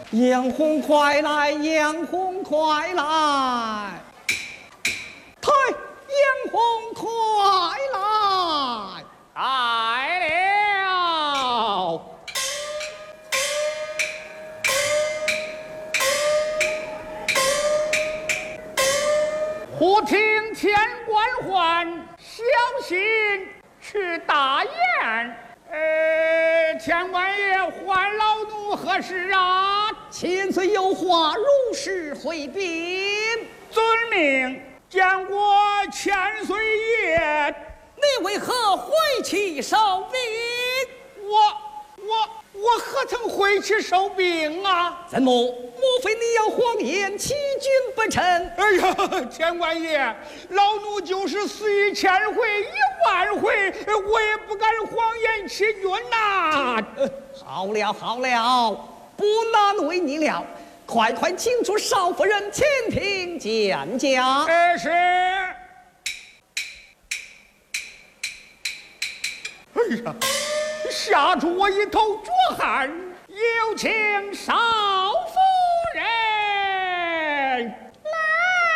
杨红快来，杨红快来！太杨红快来！ 来了。忽听天官唤，小心去大宴。天官爷唤老奴何事啊？ 千岁有话如实回禀。 遵命，见过千岁爷。 你为何回去受兵？ 我何曾回去受兵啊？ 怎么？莫非你要谎言欺君不成？ 哎呀，天官爷，老奴就是死于1000回10000回，我也不敢谎言欺君呐。 好了好了，不难为你了，快请出少夫人前庭见驾。 是。哎呀，吓出我一头浊汗，有请少